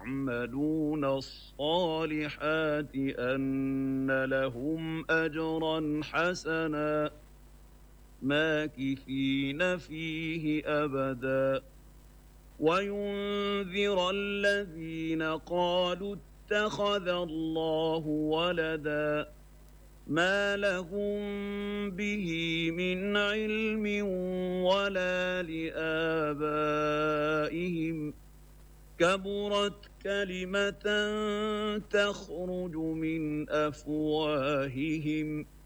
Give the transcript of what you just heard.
يعملون الصالحات أن لهم أجرا حسنا ماكثين فيه أبدا وينذر الذين قالوا اتخذ الله ولدا ما لهم به من علم ولا لآبائهم كبرت كلمة تخرج من أفواههم